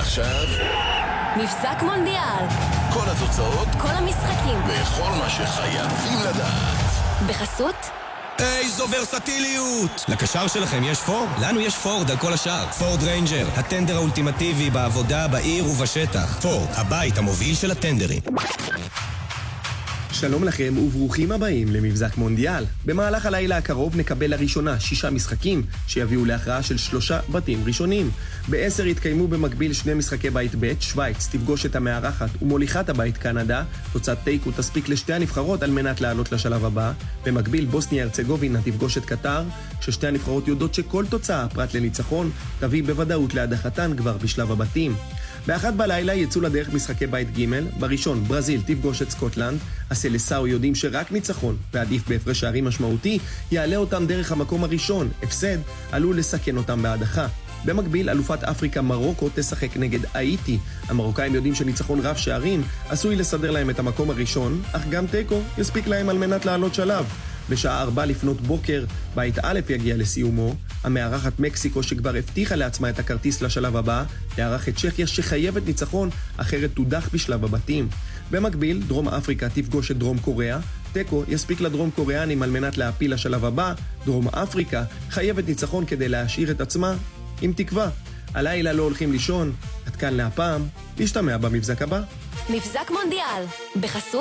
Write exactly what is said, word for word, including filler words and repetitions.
ועכשיו מבזק מונדיאל. כל התוצאות, כל המשחקים וכל מה שחייבים לדעת בחסות איזו ורסטיליות! לקשר שלכם יש פורד? לנו יש פורד על כל השאר. פורד ריינג'ר, הטנדר האולטימטיבי בעבודה, בעיר ובשטח. פורד, הבית המוביל של הטנדרים. שלום לכם וברוכים הבאים למבזק מונדיאל. במהלך הלילה הקרוב נקבל לראשונה שישה משחקים שיביאו להכרעה של שלושה בתים ראשונים. בעשר יתקיימו במקביל שני משחקי בית ב', שוויץ תפגוש את המארחת ומוליכת הבית קנדה, תוצאת תיקו תספיק לשתי הנבחרות על מנת לעלות לשלב הבא. במקביל בוסניה הרצגובינה תפגוש את קטר, כששתי הנבחרות יודעות שכל תוצאה פרט לניצחון תביא בוודאות להדחתן כבר בשלב הבתים. באחת בלילה יצאו לדרך משחקי בית ג'. בראשון ברזיל תפגוש את סקוטלנד. הסלסאו יודעים שרק ניצחון ועדיף בהפרש שערים משמעותי יעלה אותם דרך המקום הראשון. הפסד עלול לסכן אותם בהדחה. במקביל אלופת אפריקה מרוקו תשחק נגד האיטי. המרוקאים יודעים שניצחון רב שערים עשוי לסדר להם את המקום הראשון, אך גם טקו יספיק להם על מנת לעלות שלב. בשעה ארבע לפנות בוקר, בית א' יגיע לסיומו. המארחת מקסיקו שכבר הבטיחה לעצמה את הכרטיס לשלב הבא, תארח את צ'כיה שחייבת ניצחון, אחרת תודח בשלב הבתים. במקביל, דרום אפריקה תפגוש את דרום קוריאה. טקו יספיק לדרום קוריאנים על מנת להפיל לשלב הבא. דרום אפריקה חייבת ניצחון כדי להשאיר את עצמה עם תקווה. הלילה לא הולכים לישון. עד כאן להפעם, להשתמע במבזק הבא. מבזק מונדיאל בחסות